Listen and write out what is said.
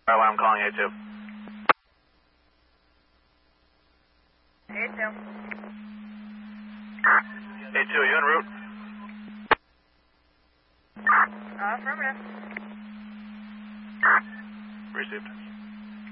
Alright, I'm calling A2. A2. A2, are you en route? Affirmative. Received.